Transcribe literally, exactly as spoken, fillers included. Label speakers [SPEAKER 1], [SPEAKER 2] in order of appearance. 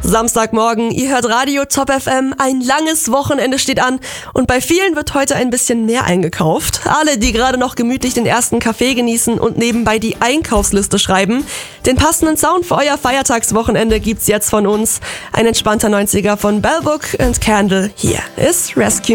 [SPEAKER 1] Samstagmorgen, ihr hört Radio Top F M, ein langes Wochenende steht an und bei vielen wird heute ein bisschen mehr eingekauft. Alle, die gerade noch gemütlich den ersten Kaffee genießen und nebenbei die Einkaufsliste schreiben, den passenden Sound für euer Feiertagswochenende gibt's jetzt von uns. Ein entspannter neunziger von Bellbook and Candle. Hier ist Rescue